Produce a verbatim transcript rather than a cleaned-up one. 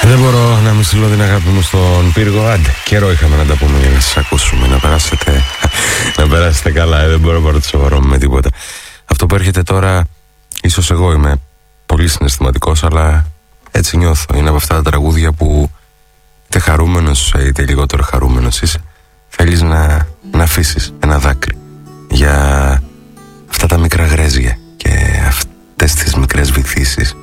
Δεν μπορώ να μην στείλω την αγάπη μου στον πύργο. Άντε, καιρό είχαμε να τα πούμε για να σας ακούσουμε. Να περάσετε, να περάσετε καλά. Ε, δεν μπορώ να πάρω το σοβαρό μου με τίποτα. Αυτό που έρχεται τώρα, ίσως εγώ είμαι πολύ συναισθηματικός, αλλά έτσι νιώθω. Είναι από αυτά τα τραγούδια που είτε χαρούμενος είτε λιγότερο χαρούμενος είσαι, θέλεις να, να αφήσεις ένα δάκρυ για αυτά τα μικρά γρέζια και αυτές τις μικρές βυθίσεις